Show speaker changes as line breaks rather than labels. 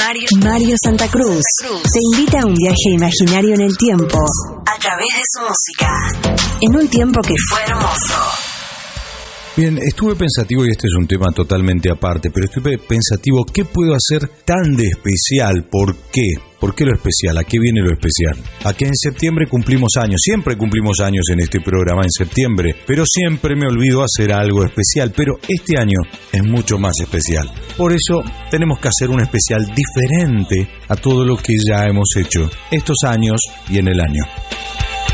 Mario Santa Cruz te invita a un viaje imaginario en el tiempo a través de su música, en un tiempo que fue hermoso.
Bien, estuve pensativo, y este es un tema totalmente aparte, pero estuve pensativo, ¿qué puedo hacer tan de especial? ¿Por qué? ¿Por qué lo especial? ¿A qué viene lo especial? A que en septiembre cumplimos años, siempre cumplimos años en este programa en septiembre, pero siempre me olvido hacer algo especial, pero este año es mucho más especial. Por eso tenemos que hacer un especial diferente a todo lo que ya hemos hecho estos años y en el año.